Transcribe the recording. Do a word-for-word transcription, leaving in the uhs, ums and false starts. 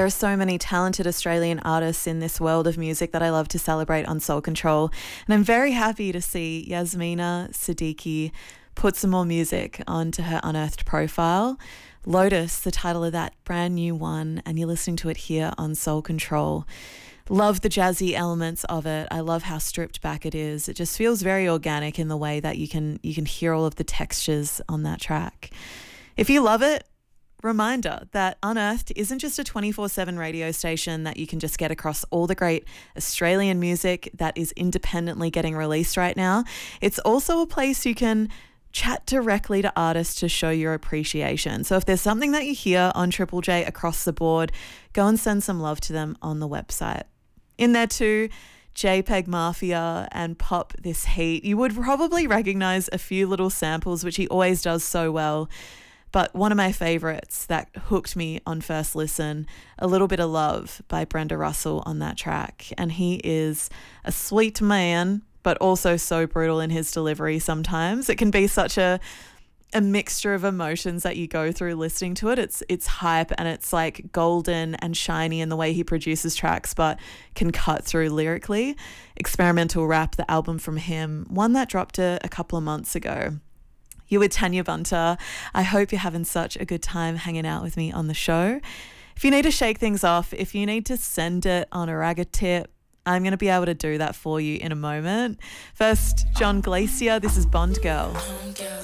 There are so many talented Australian artists in this world of music that I love to celebrate on Soul Control. And I'm very happy to see Yasmina Siddiqui put some more music onto her Unearthed profile. Lotus, the title of that brand new one, and you're listening to it here on Soul Control. Love the jazzy elements of it. I love how stripped back it is. It just feels very organic in the way that you can you can hear all of the textures on that track. If you love it, reminder that Unearthed isn't just a twenty-four seven radio station that you can just get across all the great Australian music that is independently getting released right now. It's also a place you can chat directly to artists to show your appreciation. So if there's something that you hear on Triple J across the board, go and send some love to them on the website. In there too, JPEG Mafia and Pop This Heat. You would probably recognize a few little samples, which he always does so well. But one of my favourites that hooked me on first listen, A Little Bit of Love by Brenda Russell on that track. And he is a sweet man, but also so brutal in his delivery sometimes. It can be such a a mixture of emotions that you go through listening to it. It's it's hype and it's like golden and shiny in the way he produces tracks, but can cut through lyrically. Experimental Rap, the album from him, one that dropped a, a couple of months ago. You with Tanya Bunter. I hope you're having such a good time hanging out with me on the show. If you need to shake things off, if you need to send it on a ragga tip, I'm going to be able to do that for you in a moment. First, John Glacier. This is Bond Girl.